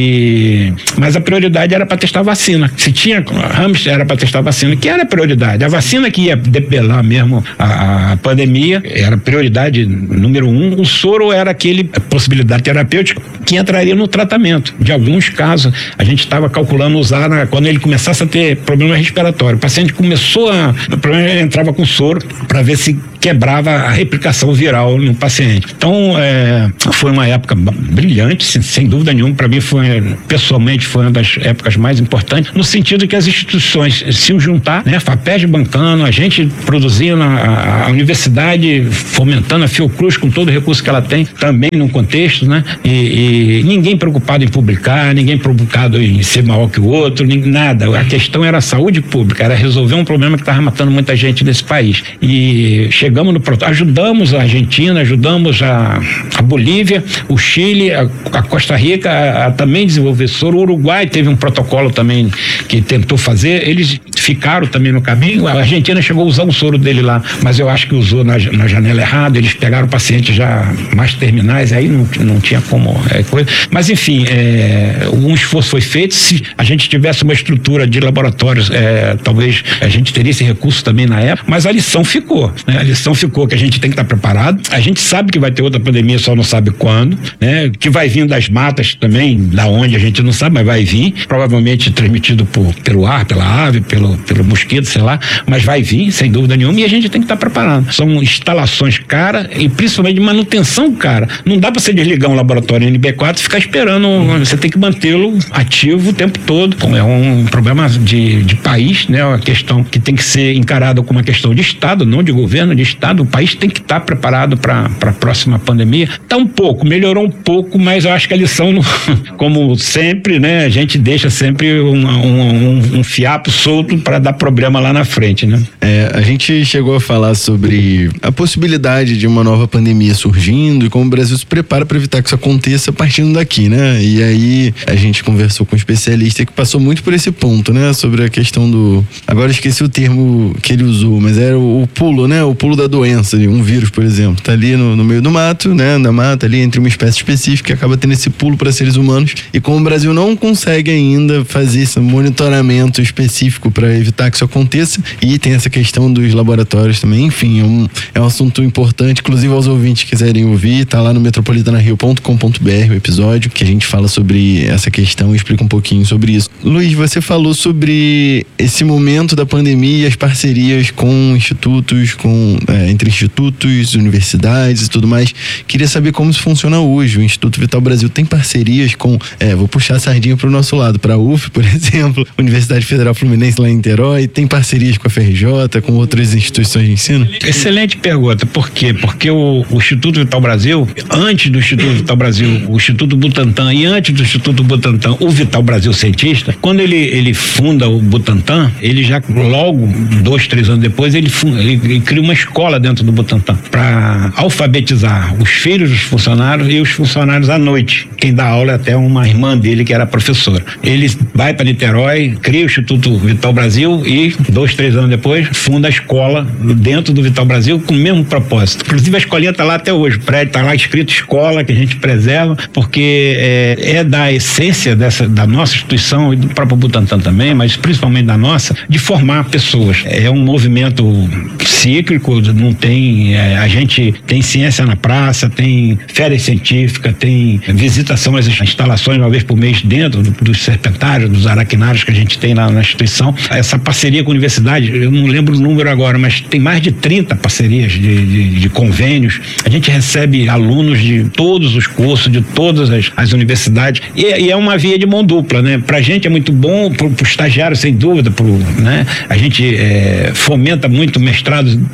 e... mas a prioridade era para testar vacina. Se tinha hamster, era para testar vacina, que era a prioridade. A vacina que ia debelar mesmo a, a pandemia era prioridade número um. O soro era aquele possibilidade terapêutica que entraria no tratamento. De alguns casos, a gente estava calculando usar na, quando ele começasse a ter problema respiratório. O paciente começou a... O problema, ele entrava com soro para ver se quebrava a replicação viral no paciente. Então, é, foi uma época brilhante, sem, sem dúvida nenhuma. Para mim, foi, pessoalmente, foi uma das épocas mais importantes, no sentido que as instituições se juntar, né? FAPESP bancando, a gente produzindo, a, a universidade fomentando, a Fiocruz com todo o recurso que ela tem, também num contexto, né? E, e ninguém preocupado em publicar, ninguém preocupado em ser maior que o outro, nem, nada. A questão era a saúde pública, era resolver um problema que estava matando muita gente nesse país. E chegamos no ajudamos a Argentina, ajudamos a, a Bolívia, o Chile, a, a Costa Rica a, a também desenvolver soro. O Uruguai teve um protocolo também que tentou fazer, eles ficaram também no caminho. A Argentina chegou a usar o soro dele lá, mas eu acho que usou na, na janela errada. Eles pegaram pacientes já mais terminais, aí não, não tinha como é, coisa. Mas enfim, é, um esforço foi feito. Se a gente tivesse uma estrutura de laboratórios, é, talvez a gente teria esse recurso também na época, mas a lição ficou, né? A lição ficou que a gente tem que estar preparado. A gente sabe que vai ter outra pandemia, só não sabe quando, né? Que vai vir das matas também, da onde a gente não sabe, mas vai vir, provavelmente transmitido por, pelo ar, pela ave, pelo, pelo mosquito, sei lá, mas vai vir, sem dúvida nenhuma, e a gente tem que estar preparado. São instalações caras e principalmente de manutenção cara. Não dá para você desligar um laboratório N B quatro e ficar esperando, você tem que mantê-lo ativo o tempo todo. Então, é um problema de, de país, né? Uma questão que tem que ser encarada como uma questão de Estado, não de governo, de Estado. O país tem que estar preparado para a próxima pandemia. Está um pouco, melhorou um pouco, mas eu acho que a lição, no, como sempre, né? A gente deixa sempre um, um, um fiapo solto para dar problema lá na frente, né? É, a gente chegou a falar sobre a possibilidade de uma nova pandemia surgindo e como o Brasil se prepara para evitar que isso aconteça partindo daqui, né? E aí a gente conversou com um especialista que passou muito por esse ponto, né? Sobre a questão do... Agora eu esqueci o termo que ele usou, mas era o, o pulo, né? O pulo da doença, um vírus, por exemplo. Tá ali no, no meio do mato, né? Na mata, ali entre uma espécie específica, acaba tendo esse pulo para seres humanos. E como o Brasil não consegue ainda fazer esse monitoramento específico para evitar que isso aconteça, e tem essa questão dos laboratórios também, enfim, é um, é um assunto importante, inclusive aos ouvintes que quiserem ouvir, tá lá no metropolitana rio ponto com ponto b r o episódio, que a gente fala sobre essa questão e explica um pouquinho sobre isso. Luiz, você falou sobre esse momento da pandemia e as parcerias com institutos, com, é, entre institutos, universidades e tudo mais. Queria saber como isso funciona hoje. O Instituto Vital Brasil tem parcerias com, é, vou puxar a sardinha para o nosso lado, para a U F, por exemplo, Universidade Federal Fluminense lá em Niterói, tem parcerias com a F R J, com outras instituições de ensino? Excelente pergunta. Por quê? Porque o, o Instituto Vital Brasil, antes do Instituto Vital Brasil, o Instituto Butantan, e antes do Instituto Butantan, o Vital Brasil Cientista, quando ele, ele funda o Butantan, ele já logo, dois, três anos depois, ele, funda, ele, ele cria uma escola dentro do Butantan para alfabetizar os filhos dos funcionários e os funcionários à noite. Quem dá aula é até uma irmã dele que era professora. Ele vai para Niterói, cria o Instituto Vital Brasil e dois, três anos depois funda a escola dentro do Vital Brasil com o mesmo propósito. Inclusive a escolinha está lá até hoje, o prédio está lá escrito escola, que a gente preserva, porque é, é da essência dessa, da nossa instituição e do próprio Butantan também, mas principalmente da nossa, de formar pessoas. É um movimento cíclico, não tem, é, a gente tem ciência na praça, tem férias científicas, tem visitação às instalações uma vez por mês dentro do, dos serpentários, dos aracnários que a gente tem na, na instituição. Essa parceria com a universidade, eu não lembro o número agora, mas tem mais de trinta parcerias de, de, de convênios. A gente recebe alunos de todos os cursos, de todas as, as universidades, e, e é uma via de mão dupla, né? Pra gente é muito bom, pro, pro estagiário sem dúvida, pro, né? A gente é, fomenta muito mestrados,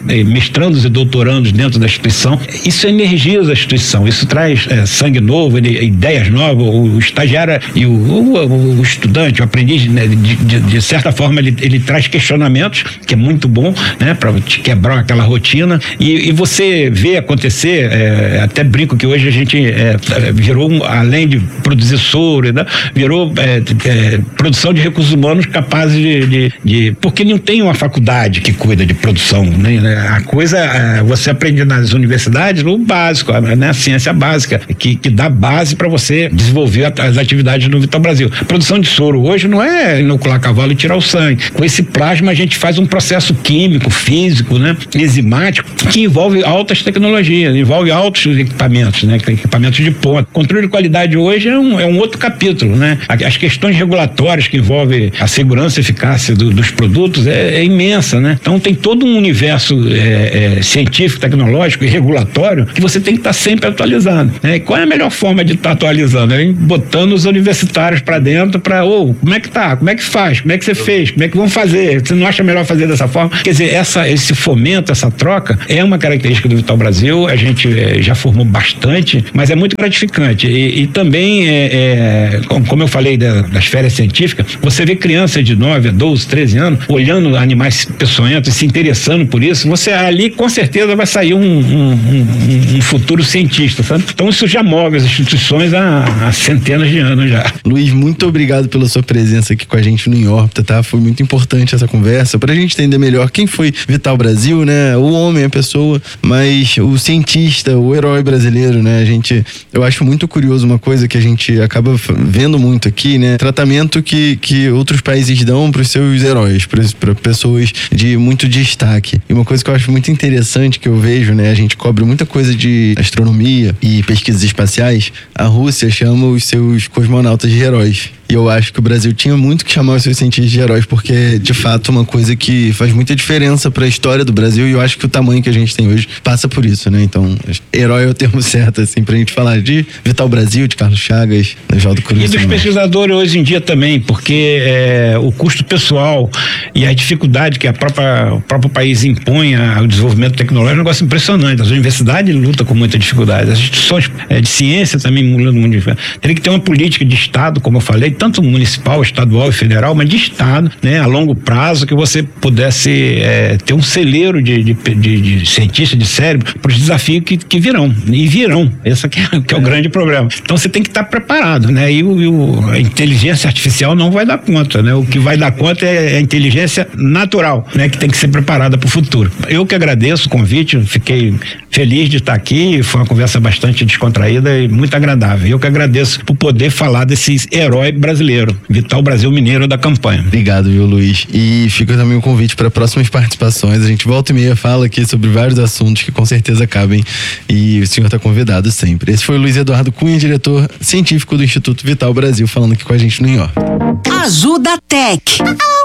mestrandos e doutorandos dentro da instituição. Isso energiza a instituição, isso traz é, sangue novo, ideias novas. O estagiário e o, o, o estudante, o aprendiz, né, de, de, de certa forma, ele, ele traz questionamentos, que é muito bom, né, para te quebrar aquela rotina. E, e você vê acontecer, é, até brinco que hoje a gente é, virou, além de produzir soro, né, virou é, é, produção de recursos humanos capazes de, de, de. Porque não tem uma faculdade que cuida de produção, né? A coisa, é, você aprende nas universidades no básico, né, a ciência básica, que, que dá base para você desenvolver as atividades no Vital Brasil. A produção de soro hoje não é inocular cavalo e tirar o sangue. Com esse plasma a gente faz um processo químico, físico, né, enzimático, que envolve altas tecnologias, envolve altos equipamentos, né, equipamentos de ponta. Controle de qualidade hoje é um, é um outro capítulo, né? As questões regulatórias que envolvem a segurança e eficácia do, dos produtos é, é imensa, né? Então tem todo um universo é, é, científico, tecnológico e regulatório que você tem que estar sempre atualizando, né? E qual é a melhor forma de estar atualizando? É botando os universitários para dentro para, ô, oh, como é que tá? Como é que faz? Como é que você fez? Como é que vão fazer? Você não acha melhor fazer dessa forma? Quer dizer, essa, esse fomento, essa troca é uma característica do Vital Brasil. A gente é, já formou bastante, mas é muito gratificante. E, e também, é, é, como eu falei da, das férias científicas, você vê crianças de nove, doze, treze anos olhando animais peçonhentos e se interessando por isso. Você ali, com certeza, vai sair um, um, um, um futuro cientista, sabe? Então isso já move as instituições há, há centenas de anos já. Luiz, muito obrigado pela sua presença aqui com a gente no Em Órbita, tá? Foi muito importante essa conversa pra gente entender melhor quem foi Vital Brasil, né? O homem, a pessoa, mas o cientista, o herói brasileiro, né? A gente, eu acho muito curioso uma coisa que a gente acaba vendo muito aqui, né? Tratamento que, que outros países dão pros seus heróis, para pessoas de muito destaque. E uma coisa que eu acho muito interessante que eu vejo, né? A gente cobre muita coisa de astronomia e pesquisas espaciais. A Rússia chama os seus cosmonautas de heróis. E eu acho que o Brasil tinha muito que chamar os seus cientistas de heróis, porque, de fato, é uma coisa que faz muita diferença para a história do Brasil, e eu acho que o tamanho que a gente tem hoje passa por isso, né? Então, herói é o termo certo, assim, pra gente falar de Vital Brasil, de Carlos Chagas, de Oswaldo Cruz. E dos pesquisadores hoje em dia também, porque é, o custo pessoal e a dificuldade que a própria, o próprio país impõe ao desenvolvimento tecnológico é um negócio impressionante. As universidades lutam com muita dificuldade, as instituições é, de ciência também lutam muito dificuldade. Teria que ter uma política de Estado, como eu falei, tanto municipal, estadual e federal, mas de Estado, né, a longo prazo, que você pudesse é, ter um celeiro de, de, de, de cientistas, de cérebro, para os desafios que, que virão, e virão, esse que é, que é o grande problema. Então você tem que estar preparado, né, e, o, e o, a inteligência artificial não vai dar conta, né, o que vai dar conta é a inteligência natural, né, que tem que ser preparada para o futuro. Eu que agradeço o convite, fiquei feliz de estar aqui, foi uma conversa bastante descontraída e muito agradável. Eu que agradeço por poder falar desses heróis brasileiro, Vital Brasil Mineiro da campanha. Obrigado, viu, Luiz? E fica também um convite para próximas participações. A gente volta e meia fala aqui sobre vários assuntos que com certeza cabem e o senhor está convidado sempre. Esse foi o Luiz Eduardo Cunha, diretor científico do Instituto Vital Brasil, falando aqui com a gente no Em Órbita. Ajuda Tech.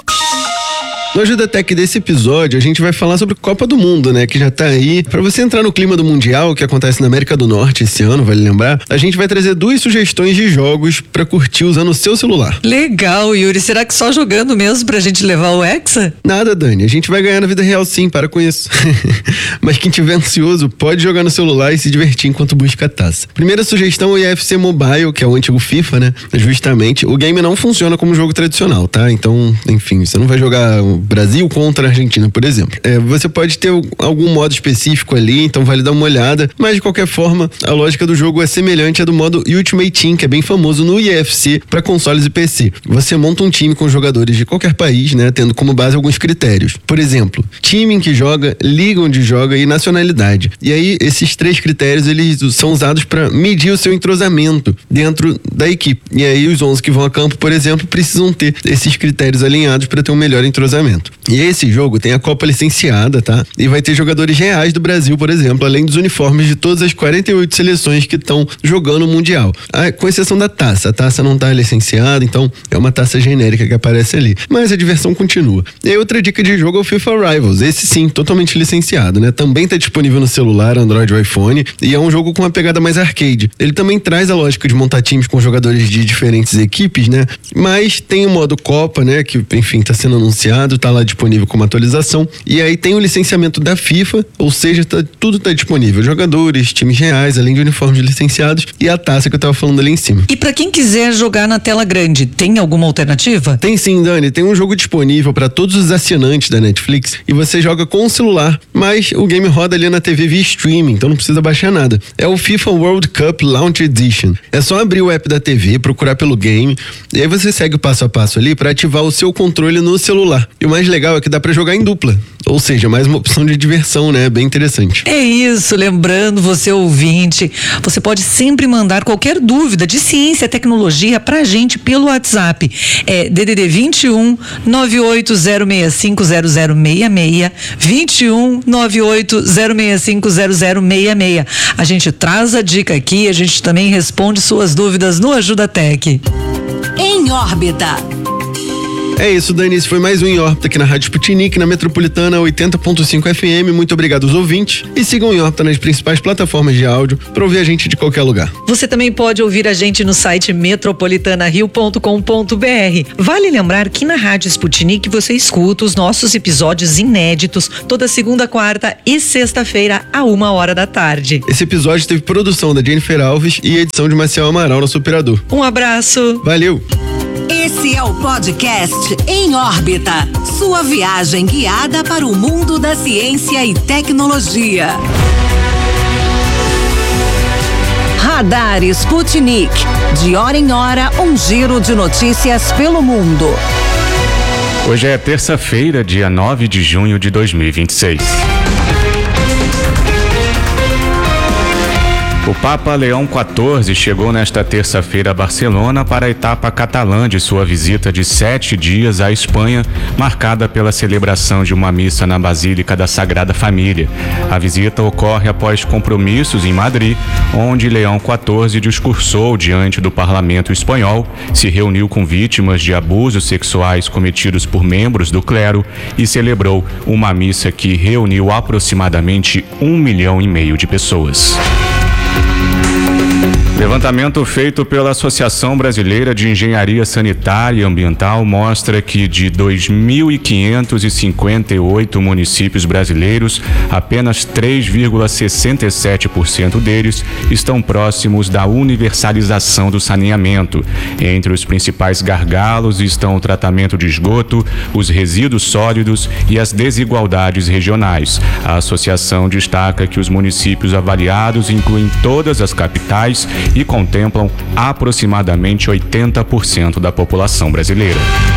No Ajuda Tech desse episódio, a gente vai falar sobre Copa do Mundo, né? Que já tá aí. Pra você entrar no clima do Mundial, que acontece na América do Norte esse ano, vale lembrar, a gente vai trazer duas sugestões de jogos pra curtir usando o seu celular. Legal, Yuri. Será que só jogando mesmo pra gente levar o Hexa? Nada, Dani. A gente vai ganhar na vida real sim, para com isso. Mas quem tiver ansioso, pode jogar no celular e se divertir enquanto busca a taça. Primeira sugestão é o I F C Mobile, que é o antigo FIFA, né? Justamente, o game não funciona como jogo tradicional, tá? Então, enfim, você não vai jogar Brasil contra a Argentina, por exemplo. É, você pode ter algum modo específico ali, então vale dar uma olhada, mas de qualquer forma, a lógica do jogo é semelhante à do modo Ultimate Team, que é bem famoso no I F C para consoles e P C. Você monta um time com jogadores de qualquer país, né, tendo como base alguns critérios. Por exemplo, time em que joga, liga onde joga e nacionalidade. E aí, esses três critérios, eles são usados para medir o seu entrosamento dentro da equipe. E aí, os onze que vão a campo, por exemplo, precisam ter esses critérios alinhados para ter um melhor entrosamento. E esse jogo tem a Copa licenciada, tá? E vai ter jogadores reais do Brasil, por exemplo, além dos uniformes de todas as quarenta e oito seleções que estão jogando o Mundial. Ah, com exceção da taça. A taça não tá licenciada, então é uma taça genérica que aparece ali. Mas a diversão continua. E aí, outra dica de jogo é o FIFA Rivals. Esse sim, totalmente licenciado, né? Também tá disponível no celular, Android ou iPhone, e é um jogo com uma pegada mais arcade. Ele também traz a lógica de montar times com jogadores de diferentes equipes, né? Mas tem o modo Copa, né? Que, enfim, tá sendo anunciado. tá lá disponível como atualização. E aí tem o licenciamento da FIFA, ou seja, tá, tudo tá disponível. Jogadores, times reais, além de uniformes licenciados e a taça que eu tava falando ali em cima. E pra quem quiser jogar na tela grande, tem alguma alternativa? Tem sim, Dani. Tem um jogo disponível para todos os assinantes da Netflix e você joga com o celular, mas o game roda ali na T V via streaming, então não precisa baixar nada. É o FIFA World Cup Launch Edition. É só abrir o app da T V, procurar pelo game e aí você segue o passo a passo ali para ativar o seu controle no celular. E o mais legal é que dá para jogar em dupla, ou seja, mais uma opção de diversão, né? Bem interessante. É isso, lembrando você ouvinte, você pode sempre mandar qualquer dúvida de ciência e tecnologia pra gente pelo WhatsApp. É D D D vinte e um, nove oito zero seis cinco zero zero seis seis, vinte e um, nove oito zero seis cinco zero zero seis seis. A gente traz a dica aqui, a gente também responde suas dúvidas no Ajuda Tech. Em órbita. É isso, Dani, esse foi mais um Em Órbita aqui na Rádio Sputnik, na Metropolitana oitenta ponto cinco F M. Muito obrigado aos ouvintes e sigam o Em Órbita nas principais plataformas de áudio para ouvir a gente de qualquer lugar. Você também pode ouvir a gente no site metropolitana rio ponto com ponto b r. Vale lembrar que na Rádio Sputnik você escuta os nossos episódios inéditos toda segunda, quarta e sexta-feira a uma hora da tarde. Esse episódio teve produção da Jennifer Alves e edição de Marcel Amaral, nosso operador. Um abraço. Valeu! Esse é o podcast Em Órbita, sua viagem guiada para o mundo da ciência e tecnologia. Radar Sputnik, de hora em hora, um giro de notícias pelo mundo. Hoje é terça-feira, dia nove de junho de dois mil e vinte e seis. O Papa Leão quatorze chegou nesta terça-feira a Barcelona para a etapa catalã de sua visita de sete dias à Espanha, marcada pela celebração de uma missa na Basílica da Sagrada Família. A visita ocorre após compromissos em Madrid, onde Leão quatorze discursou diante do parlamento espanhol, se reuniu com vítimas de abusos sexuais cometidos por membros do clero e celebrou uma missa que reuniu aproximadamente um milhão e meio de pessoas. Levantamento feito pela Associação Brasileira de Engenharia Sanitária e Ambiental mostra que de dois mil quinhentos e cinquenta e oito municípios brasileiros, apenas três vírgula sessenta e sete por cento deles estão próximos da universalização do saneamento. Entre os principais gargalos estão o tratamento de esgoto, os resíduos sólidos e as desigualdades regionais. A associação destaca que os municípios avaliados incluem todas as capitais e contemplam aproximadamente oitenta por cento da população brasileira.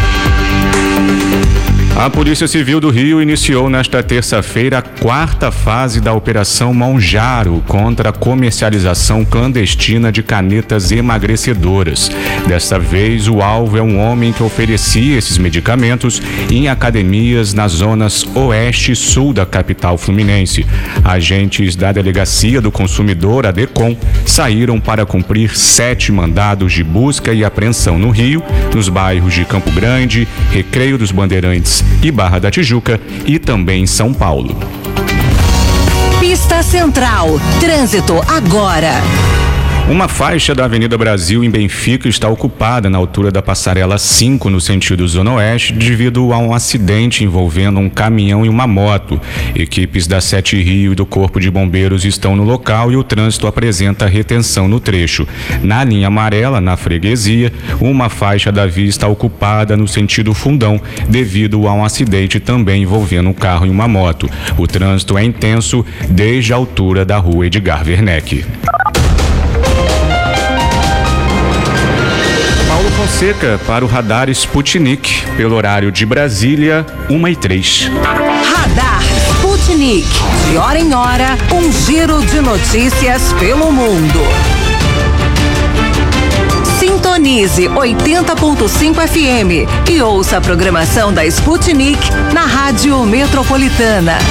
A Polícia Civil do Rio iniciou nesta terça-feira a quarta fase da Operação Monjaro contra a comercialização clandestina de canetas emagrecedoras. Desta vez, o alvo é um homem que oferecia esses medicamentos em academias nas zonas oeste e sul da capital fluminense. Agentes da Delegacia do Consumidor, a DECOM, saíram para cumprir sete mandados de busca e apreensão no Rio, nos bairros de Campo Grande, Recreio dos Bandeirantes e Barra da Tijuca e também em São Paulo. Pista Central, trânsito agora. Uma faixa da Avenida Brasil em Benfica está ocupada na altura da passarela cinco no sentido zona oeste devido a um acidente envolvendo um caminhão e uma moto. Equipes da Sete Rio e do Corpo de Bombeiros estão no local e o trânsito apresenta retenção no trecho. Na linha amarela, na freguesia, uma faixa da via está ocupada no sentido Fundão devido a um acidente também envolvendo um carro e uma moto. O trânsito é intenso desde a altura da rua Edgar Werneck. Fonseca para o Radar Sputnik, pelo horário de Brasília, uma e três. Radar Sputnik, de hora em hora, um giro de notícias pelo mundo. Sintonize oitenta ponto cinco F M e ouça a programação da Sputnik na Rádio Metropolitana.